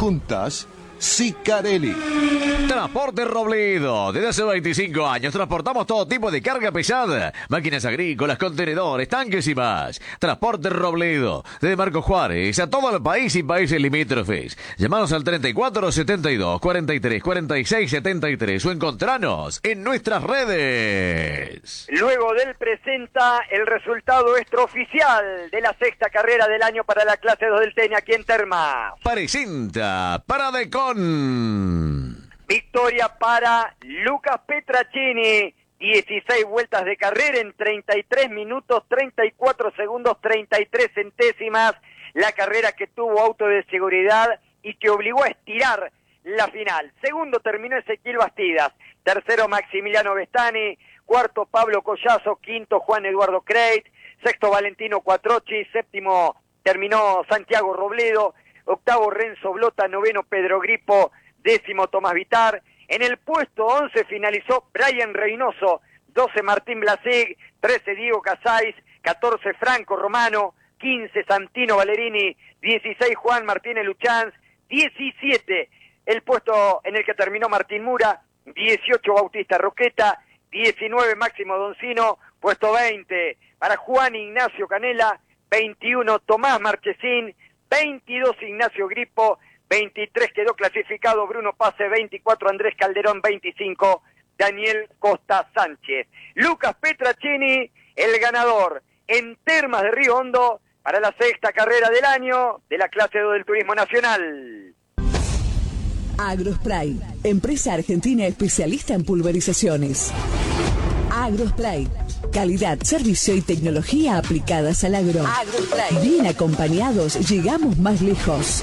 Juntas, Sicarelli. Transporte Robledo. Desde hace 25 años transportamos todo tipo de carga pesada. Máquinas agrícolas, contenedores, tanques y más. Transporte Robledo. Desde Marcos Juárez a todo el país y países limítrofes. Llamanos al 34 72 43 46 73 o encontranos en nuestras redes. Luego del presenta el resultado extraoficial de la sexta carrera del año para la clase 2 del TN aquí en Termas. Presenta Paradecon. Victoria para Lucas Petracini, 16 vueltas de carrera en 33 minutos, 34 segundos, 33 centésimas. La carrera que tuvo auto de seguridad y que obligó a estirar la final. Segundo terminó Ezequiel Bastidas, tercero Maximiliano Vestani, cuarto Pablo Collazo, quinto Juan Eduardo Creit, sexto Valentino Quattrochi, séptimo terminó Santiago Robledo, octavo Renzo Blota, noveno Pedro Gripo, décimo Tomás Vitar. En el puesto 11 finalizó Brian Reynoso, 12 Martín Blasig, 13 Diego Casais, 14 Franco Romano, 15 Santino Valerini, 16 Juan Martínez Luchanz, 17 el puesto en el que terminó Martín Mura, 18 Bautista Roqueta, 19 Máximo Doncino, puesto 20 para Juan Ignacio Canela, 21 Tomás Marchesín, 22 Ignacio Gripo, 23 quedó clasificado Bruno Pase, 24 Andrés Calderón, 25 Daniel Costa Sánchez. Lucas Petracini, el ganador en Termas de Río Hondo para la sexta carrera del año de la clase 2 del Turismo Nacional. Agrospray, empresa argentina especialista en pulverizaciones. Agrospray, calidad, servicio y tecnología aplicadas al agro. Agrospray, bien acompañados llegamos más lejos.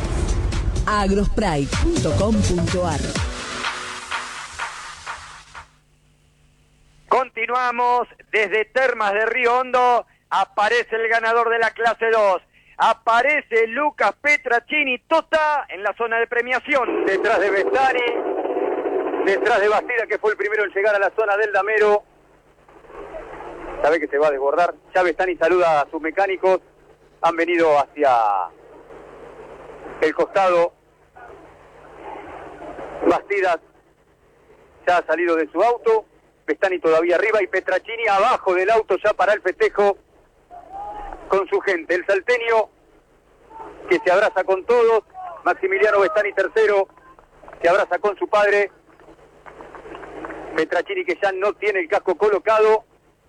agrospray.com.ar. Continuamos desde Termas de Río Hondo. Aparece el ganador de la clase 2. Aparece Lucas Petracini Tota en la zona de premiación. Detrás de Vestani, detrás de Bastida, que fue el primero en llegar a la zona del damero. Sabe que se va a desbordar. Ya Vestani saluda a sus mecánicos. Han venido hacia el costado. Bastidas ya ha salido de su auto. Vestani todavía arriba y Petracini abajo del auto ya para el festejo con su gente. El salteño que se abraza con todos. Maximiliano Vestani tercero, se abraza con su padre. Petracini que ya no tiene el casco colocado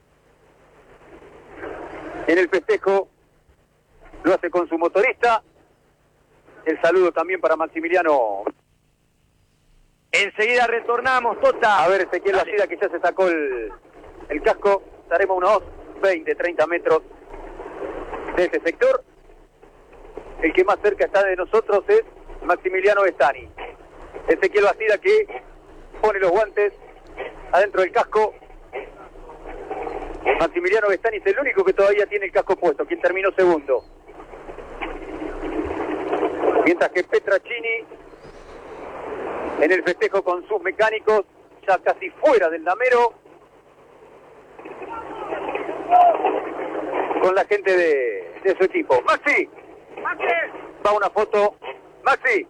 en el festejo, lo hace con su motorista. El saludo también para Maximiliano. Enseguida retornamos, Tota. A ver, Ezequiel Bastida que ya se sacó el casco. Estaremos unos 20, 30 metros de ese sector. El que más cerca está de nosotros es Maximiliano Vestani. Ezequiel Bastida que pone los guantes adentro del casco. Maximiliano Vestani es el único que todavía tiene el casco puesto, quien terminó segundo. Mientras que Petracini en el festejo con sus mecánicos, ya casi fuera del damero, con la gente de su equipo. Maxi, va una foto. Maxi,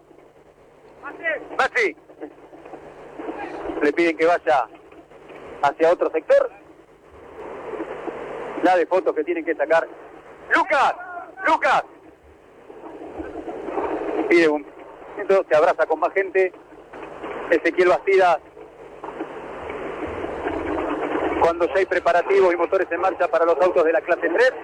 le piden que vaya hacia otro sector. La de fotos que tienen que sacar. Lucas, pide un momento, se abraza con más gente. Ezequiel Bastida, cuando ya hay preparativos y motores en marcha para los autos de la clase 3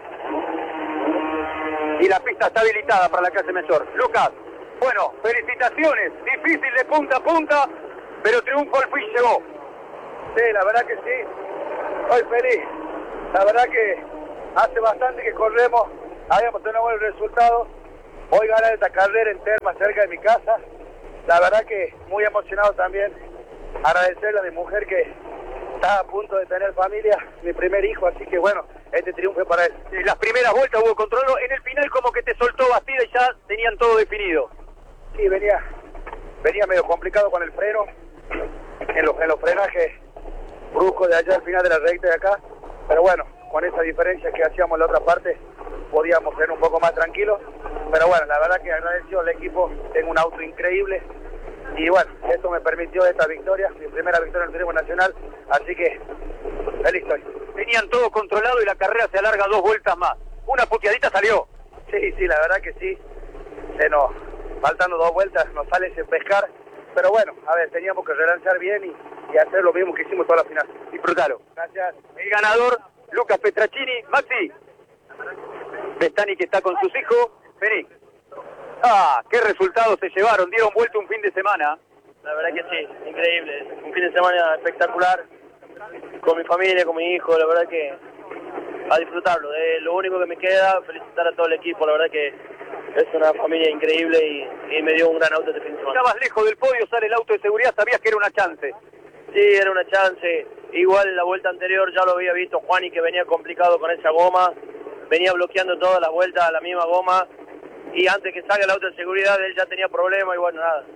y la pista está habilitada para la clase mayor. Lucas, bueno, felicitaciones, difícil de punta a punta, pero triunfo al fin llegó. Sí, la verdad que sí, estoy feliz. La verdad que hace bastante que corremos, habíamos tenido buenos resultados. Hoy ganar esta carrera en Termas, cerca de mi casa. La verdad que muy emocionado también. Agradecerle a mi mujer que está a punto de tener familia, mi primer hijo, así que bueno, este triunfo es para él. En las primeras vueltas hubo control, en el final como que te soltó Bastida y ya tenían todo definido. Sí, venía medio complicado con el freno, en los frenajes bruscos de allá al final de la recta de acá, pero bueno, con esa diferencia que hacíamos en la otra parte, podíamos ser un poco más tranquilos. Pero bueno, la verdad que agradecido al equipo, tengo un auto increíble y bueno, esto me permitió esta victoria, mi primera victoria en el turismo nacional, así que feliz estoy. Tenían todo controlado y la carrera se alarga 2 vueltas más. Una puteadita salió. Sí, la verdad que sí, faltando 2 vueltas nos sale ese pescar, pero bueno, a ver, teníamos que relanzar bien y hacer lo mismo que hicimos toda la final. Disfrutalo. Gracias. El ganador, Lucas Petracini. Maxi, Bestani que está con sus hijos. Vení. Qué resultados se llevaron, dieron vuelta un fin de semana. La verdad que sí, increíble, un fin de semana espectacular, con mi familia, con mi hijo, la verdad que a disfrutarlo. Lo único que me queda, felicitar a todo el equipo, la verdad que es una familia increíble y me dio un gran auto este fin de semana. Estabas lejos del podio, sale el auto de seguridad, sabías que era una chance. Sí, era una chance, igual en la vuelta anterior ya lo había visto Juani que venía complicado con esa goma, venía bloqueando todas las vueltas a la misma goma, y antes que salga el auto de seguridad él ya tenía problemas y bueno, nada,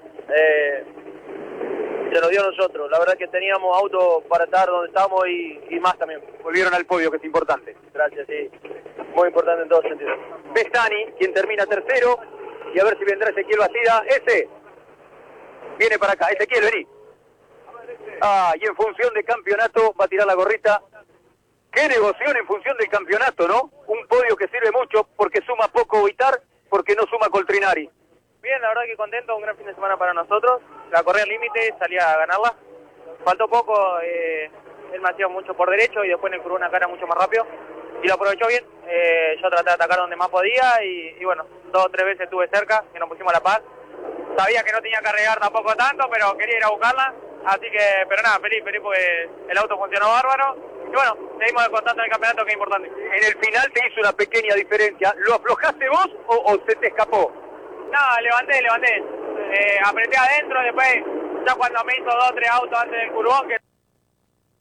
se lo dio a nosotros. La verdad que teníamos auto para estar donde estamos y más también. Volvieron al podio, que es importante. Gracias, sí. Muy importante en todos sentidos. Bestani, quien termina tercero, y a ver si vendrá Ezequiel Bastida. Ese viene para acá. Ezequiel, vení. Y en función de campeonato va a tirar la gorrita. Qué negoción en función del campeonato, ¿no? Un podio que sirve mucho porque suma poco Vitar, porque no suma Coltrinari. Bien, la verdad que contento, un gran fin de semana para nosotros. La correa al límite, salí a ganarla. Faltó poco, él me hacía mucho por derecho y después en el curvo una cara mucho más rápido. Y lo aprovechó bien, yo traté de atacar donde más podía y bueno, 2 o 3 veces estuve cerca, que nos pusimos a la par. Sabía que no tenía que arriesgar tampoco tanto, pero quería ir a buscarla. Así que, pero nada, feliz porque el auto funcionó bárbaro. Y bueno, seguimos contando en el campeonato, que es importante. En el final te hizo una pequeña diferencia. ¿Lo aflojaste vos o se te escapó? No, levanté. Apreté adentro, después ya cuando me hizo 2 o 3 autos antes del curvón, que